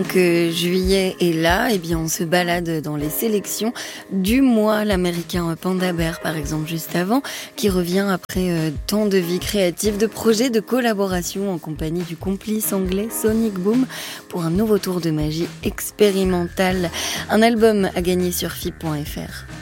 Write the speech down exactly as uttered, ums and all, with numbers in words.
Que juillet est là, et eh bien on se balade dans les sélections du mois. L'américain Panda Bear, par exemple, juste avant, qui revient après euh, tant de vie créative, de projets de collaboration en compagnie du complice anglais Sonic Boom pour un nouveau tour de magie expérimental. Un album à gagner sur F I P point F R.